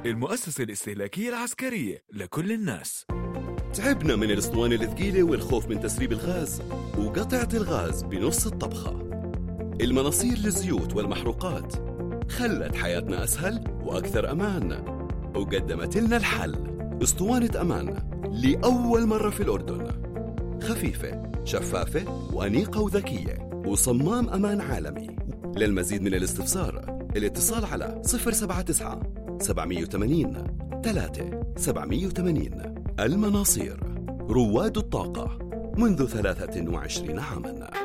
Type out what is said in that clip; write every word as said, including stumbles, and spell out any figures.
المؤسسة الاستهلاكية العسكرية لكل الناس. تعبنا من الاسطوانة الثقيلة والخوف من تسريب الغاز وقطعة الغاز بنص الطبخة. المناصير للزيوت والمحروقات خلت حياتنا أسهل وأكثر أمان، وقدمت لنا الحل اسطوانة أمان لأول مرة في الأردن، خفيفة شفافة وأنيقة وذكية وصمام أمان عالمي. للمزيد من الاستفسار الاتصال على صفر سبعة تسعة سبعمية وثمانين ثلاثة سبعمية وثمانين. المناصير، رواد الطاقة منذ ثلاثة وعشرين عاماً.